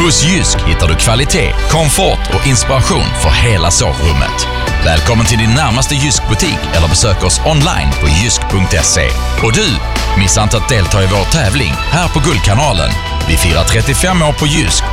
Hos Jysk hittar du kvalitet, komfort och inspiration för hela sovrummet. Välkommen till din närmaste Jysk-butik eller besök oss online på jysk.se. Och du, missa inte att delta i vår tävling här på Guldkanalen. Vi firar 35 år på Jysk